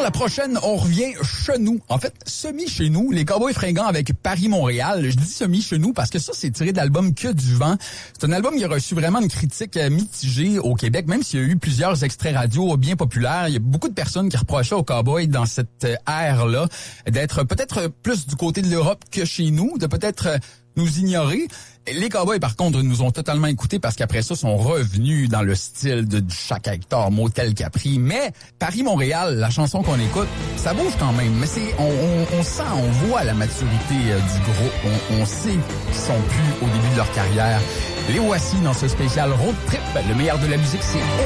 la prochaine, on revient chez nous. En fait, semi-chez nous, les Cowboys fringants avec Paris-Montréal. Je dis semi-chez nous parce que ça, c'est tiré de l'album Que du vent. C'est un album qui a reçu vraiment une critique mitigée au Québec, même s'il y a eu plusieurs extraits radio bien populaires. Il y a beaucoup de personnes qui reprochaient aux Cowboys dans cette ère-là d'être peut-être plus du côté de l'Europe que chez nous, de peut-être nous ignorer. Les Cowboys, par contre, nous ont totalement écoutés parce qu'après ça, sont revenus dans le style de Chaque Hector, Motel Capri. Mais Paris-Montréal, la chanson qu'on écoute, ça bouge quand même. Mais on sent, on voit la maturité du groupe. On sait qu'ils sont plus au début de leur carrière. Les voici dans ce spécial road trip. Le meilleur de la musique, c'est